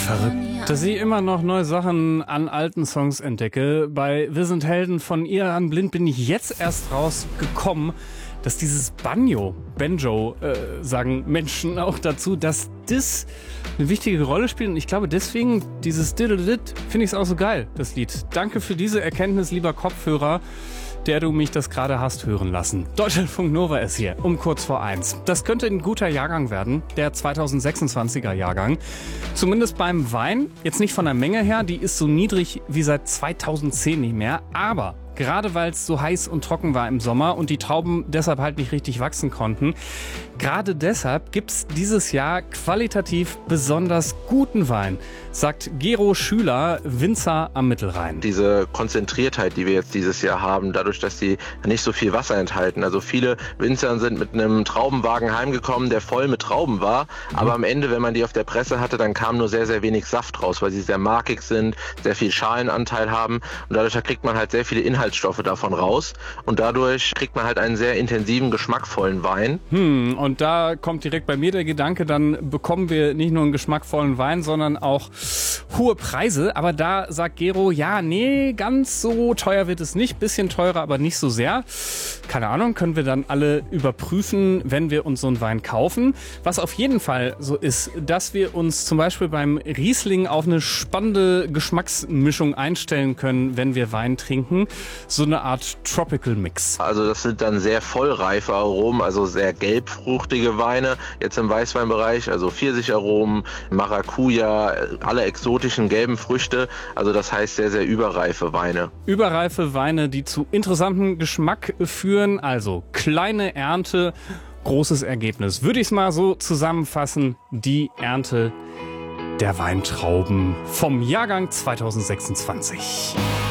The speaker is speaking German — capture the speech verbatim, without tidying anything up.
Verrückt, dass ich immer noch neue Sachen an alten Songs entdecke. Bei Wir sind Helden von Iran Blind bin ich jetzt erst rausgekommen, dass dieses Banjo, Banjo, äh, sagen Menschen auch dazu, dass das eine wichtige Rolle spielt. Und ich glaube, deswegen dieses Diddle-Dit finde ich es auch so geil, das Lied. Danke für diese Erkenntnis, lieber Kopfhörer, der du mich das gerade hast hören lassen. Deutschlandfunk Nova ist hier, um kurz vor eins. Das könnte ein guter Jahrgang werden, der zweitausendsechsundzwanziger Jahrgang. Zumindest beim Wein, jetzt nicht von der Menge her, die ist so niedrig wie seit zweitausendzehn nicht mehr, aber gerade weil es so heiß und trocken war im Sommer und die Trauben deshalb halt nicht richtig wachsen konnten, gerade deshalb gibt's dieses Jahr qualitativ besonders guten Wein, sagt Gero Schüler, Winzer am Mittelrhein. Diese Konzentriertheit, die wir jetzt dieses Jahr haben, dadurch, dass die nicht so viel Wasser enthalten. Also viele Winzer sind mit einem Traubenwagen heimgekommen, der voll mit Trauben war, mhm. aber am Ende, wenn man die auf der Presse hatte, dann kam nur sehr, sehr wenig Saft raus, weil sie sehr markig sind, sehr viel Schalenanteil haben und dadurch kriegt man halt sehr viele Inhaltsstoffe davon raus und dadurch kriegt man halt einen sehr intensiven, geschmackvollen Wein. Hm, und da kommt direkt bei mir der Gedanke, dann bekommen wir nicht nur einen geschmackvollen Wein, sondern auch hohe Preise. Aber da sagt Gero, ja, nee, ganz so teuer wird es nicht. Bisschen teurer, aber nicht so sehr. Keine Ahnung, können wir dann alle überprüfen, wenn wir uns so einen Wein kaufen. Was auf jeden Fall so ist, dass wir uns zum Beispiel beim Riesling auf eine spannende Geschmacksmischung einstellen können, wenn wir Wein trinken. So eine Art Tropical Mix. Also das sind dann sehr vollreife Aromen, also sehr gelbfruchtige Weine. Jetzt im Weißweinbereich, also Pfirsicharomen, Maracuja, alle exotischen gelben Früchte. Also das heißt sehr, sehr überreife Weine. Überreife Weine, die zu interessantem Geschmack führen. Also kleine Ernte, großes Ergebnis. Würde ich es mal so zusammenfassen, die Ernte der Weintrauben vom Jahrgang zweitausendsechsundzwanzig.